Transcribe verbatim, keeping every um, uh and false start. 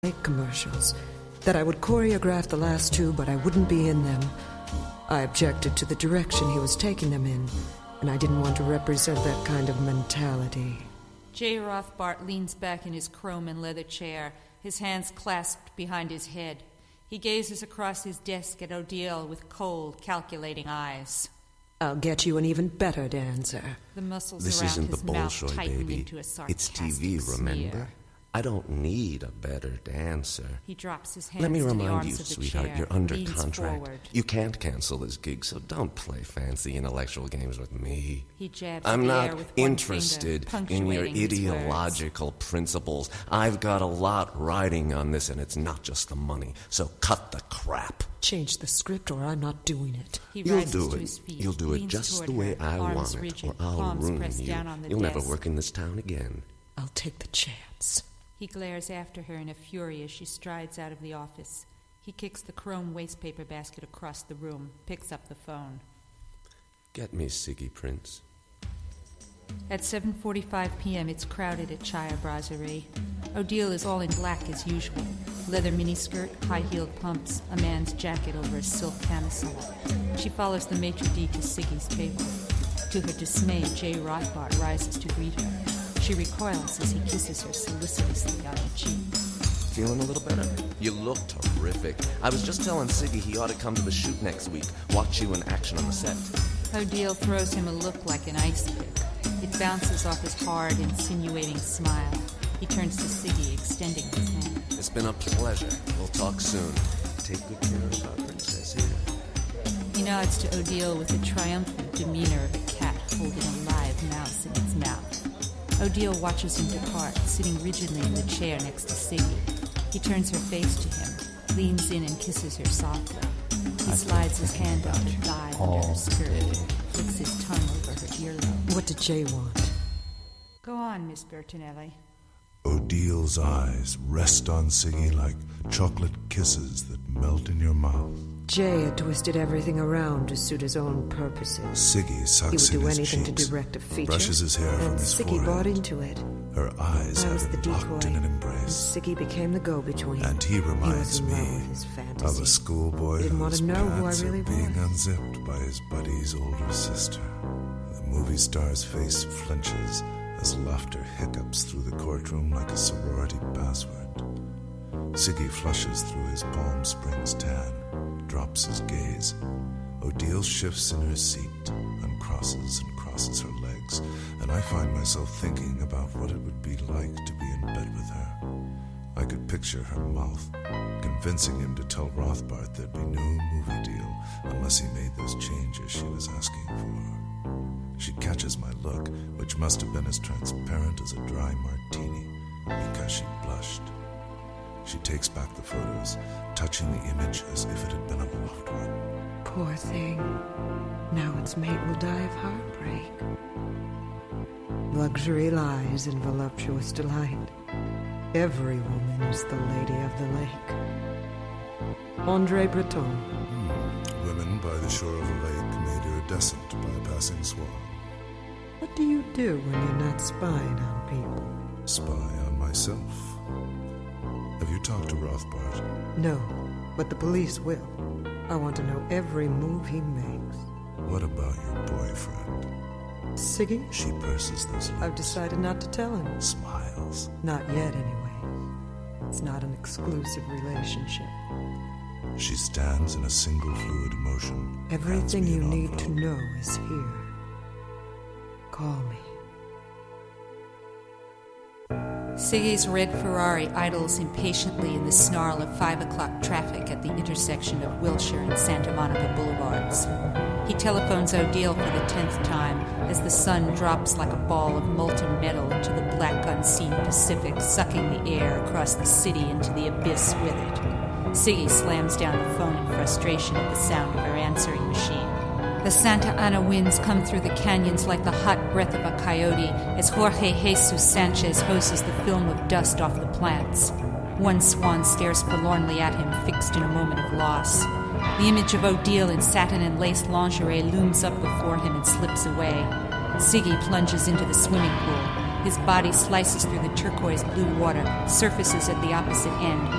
commercials, that I would choreograph the last two, but I wouldn't be in them. I objected to the direction he was taking them in, and I didn't want to represent that kind of mentality. Jay Rothbart leans back in his chrome and leather chair, his hands clasped behind his head. He gazes across his desk at Odile with cold, calculating eyes. I'll get you an even better dancer. The muscles This around isn't his the mouth Bolshoi, tighten baby. into a It's T V, sarcastic remember? sneer. I don't need a better dancer. He drops his hands Let me to the remind arms you, of the sweetheart, chair, you're under leans contract. forward. You can't cancel this gig, so don't play fancy intellectual games with me. He jabs I'm the not air with one interested finger, in your punctuating his ideological principles. I've got a lot riding on this, and it's not just the money. So cut the crap. Change the script or I'm not doing it. He You'll rises do to it. his feet, You'll do it leans just toward the way her, I arms want it, rigid, or I'll palms ruin pressed you. down on the You'll never desk. work in this town again. I'll take the chance. He glares after her in a fury as she strides out of the office. He kicks the chrome wastepaper basket across the room, picks up the phone. Get me Siggy Prince. At seven forty-five p.m., it's crowded at Chaya Brasserie. Odile is all in black as usual. Leather miniskirt, high-heeled pumps, a man's jacket over a silk camisole. She follows the maitre d' to Siggy's table. To her dismay, Jay Rothbart rises to greet her. She recoils as he kisses her solicitously on the cheek. Feeling a little better? You look terrific. I was just telling Siggy he ought to come to the shoot next week. Watch you in action on the set. Odile throws him a look like an ice pick. It bounces off his hard, insinuating smile. He turns to Siggy, extending his hand. It's been a pleasure. We'll talk soon. Take good care of our princess here. He nods to Odile with the triumphant demeanor of a cat holding a live mouse in its mouth. Odile watches him depart, sitting rigidly in the chair next to Siggy. He turns her face to him, leans in and kisses her softly. He slides his hand up her thigh under her skirt, flicks his tongue over her earlobe. What did Jay want? Go on, Miss Bertinelli. Odile's eyes rest on Siggy like chocolate kisses that melt in your mouth. Jay had twisted everything around to suit his own purposes. Siggy He sucks would in do his anything cheeks, to direct a feature. brushes his hair from and his Siggy forehead. bought into it. Her eyes I have was the him locked decoy, in an and embrace. Siggy became the go-between. And he reminds he was in me love with his of fantasy. a schoolboy He didn't want whose to know who I pants really are being was. unzipped by his buddy's older sister. The movie star's face flinches as laughter hiccups through the courtroom like a sorority password. Siggy flushes through his Palm Springs tan, drops his gaze. Odile shifts in her seat, uncrosses and crosses her legs, and I find myself thinking about what it would be like to be in bed with her. I could picture her mouth, convincing him to tell Rothbart there'd be no movie deal unless he made those changes she was asking for. She catches my look, which must have been as transparent as a dry martini, because she blushed. She takes back the photos, touching the image as if it had been a loved one. Poor thing. Now its mate will die of heartbreak. Luxury lies in voluptuous delight. Every woman is the lady of the lake. Andre Breton. Hmm. Women by the shore of a lake made iridescent by a passing swan. What do you do when you're not spying on people? Spy on myself. Have you talked to Rothbart? No, but the police will. I want to know every move he makes. What about your boyfriend? Siggy? She purses those lips. I've decided not to tell him. Smiles. Not yet, anyway. It's not an exclusive relationship. She stands in a single fluid motion. Everything hands me you an need to envelope. know is here. Call me. Siggy's red Ferrari idles impatiently in the snarl of five o'clock traffic at the intersection of Wilshire and Santa Monica Boulevards. He telephones Odile for the tenth time as the sun drops like a ball of molten metal into the black unseen Pacific, sucking the air across the city into the abyss with it. Siggy slams down the phone in frustration at the sound of her answering machine. The Santa Ana winds come through the canyons like the hot breath of a coyote as Jorge Jesus Sanchez hoses the film of dust off the plants. One swan stares forlornly at him, fixed in a moment of loss. The image of Odile in satin and lace lingerie looms up before him and slips away. Siggy plunges into the swimming pool. His body slices through the turquoise blue water, surfaces at the opposite end,